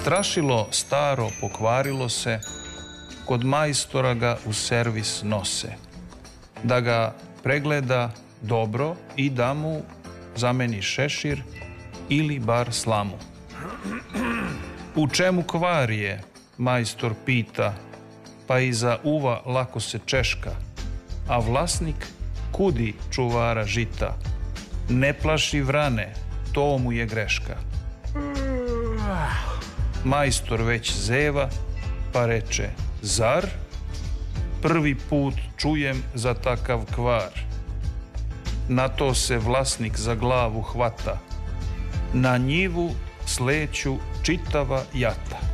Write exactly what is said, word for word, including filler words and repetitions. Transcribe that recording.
Strašilo staro pokvarilo se, kod majstora ga u servis nose, da ga pregleda dobro i da mu zameni šešir ili bar slamu. U čemu kvar je, majstor pita, pa iza uva lako se češka, a vlasnik kudi čuvara žita. Ne plaši vrane, to mu je greška. Majstor već zeva, pa reče, zar? Prvi put čujem za takav kvar. Na to se vlasnik za glavu hvata. Na njivu sleću čitava jata.